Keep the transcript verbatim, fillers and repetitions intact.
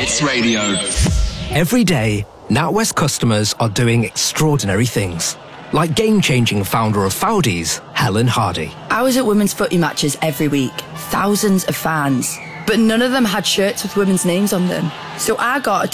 Hits Radio. Every day, NatWest customers are doing extraordinary things. Like game-changing founder of Foudies, Helen Hardy. I was at women's footy matches every week. Thousands of fans. But none of them had shirts with women's names on them. So I got a